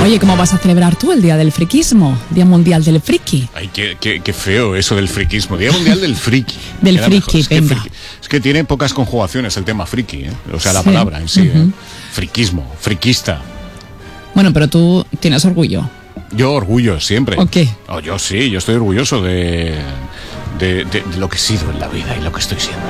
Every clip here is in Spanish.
Oye, ¿cómo vas a celebrar tú el Día del Friquismo? Día Mundial del Friki. Ay, qué feo eso del friquismo. Día Mundial del Friki. Del friki, venga. Es que tiene pocas conjugaciones el tema friki, ¿eh? O sea, la Sí. palabra en sí, ¿eh? Friquismo, friquista. Bueno, pero tú tienes orgullo. Yo orgullo siempre. ¿O qué? Oh, yo sí, yo estoy orgulloso de lo que he sido en la vida y lo que estoy siendo.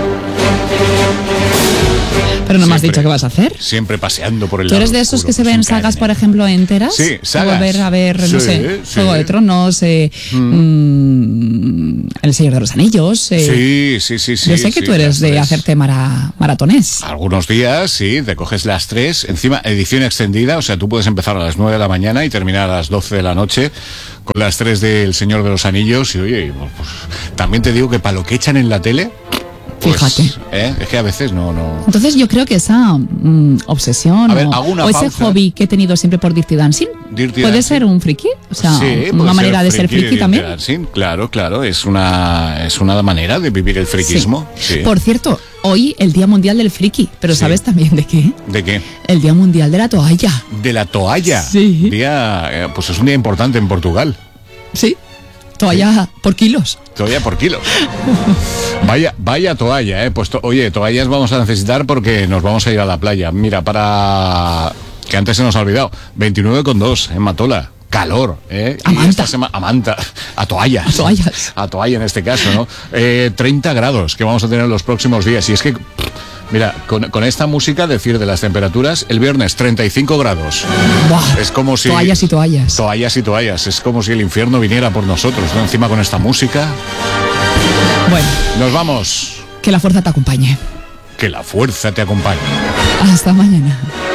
Pero no me has Siempre. dicho qué vas a hacer. Siempre paseando por el ¿Tú eres lado de esos oscuro, que se ven sin sagas, caerme. por ejemplo, enteras? Sí, sagas. A ver, no Sí, sé, sí. Juego de Tronos, El Señor de los Anillos. Sí. Yo sé que tú eres las de tres. hacerte maratones. Algunos días, sí, te coges las 3. Encima, edición extendida, o sea, tú puedes empezar a las 9 de la mañana y terminar a las 12 de la noche con las 3 del Señor de los Anillos. Y oye, pues, también te digo que para lo que echan en la tele, pues, Fíjate. es que a veces no. Entonces yo creo que esa obsesión A ver, hago una o ese pausa. hobby que he tenido siempre por Dirty Dancing, Dirty ¿puede Dancing. ser un friki? O sea, Sí, puede una manera ser de ser friki Dirty también. Dancing, claro, es una manera de vivir el friquismo. Sí. Por cierto, hoy el Día Mundial del Friki, pero Sí. ¿sabes también de qué? ¿De qué? El Día Mundial de la Toalla. De la toalla. Sí. Pues es un día importante en Portugal. Sí, toalla por kilos. Toalla por kilo. Vaya toalla, pues oye, toallas vamos a necesitar porque nos vamos a ir a la playa. Mira, para que antes se nos ha olvidado, 29,2 en Matola. Calor, ¿eh? A Y manta. a manta, a toallas. A toallas. A toalla en este caso, ¿no? 30 grados que vamos a tener los próximos días. Y es que, mira, con esta música, decir de las temperaturas, el viernes 35 grados. Buah, Es como si... toallas y toallas. Toallas y toallas. Es como si el infierno viniera por nosotros, ¿no? Encima con esta música. Bueno, Nos vamos. que la fuerza te acompañe. Que la fuerza te acompañe. Hasta mañana.